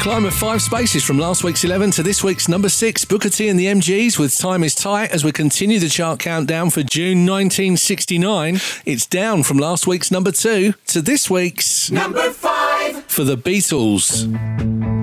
Climb of 5 spaces from last week's 11 to this week's number 6. Booker T and the MGs with Time Is Tight as we continue the chart countdown for June 1969. It's down from last week's number 2 to this week's number 5 for the Beatles.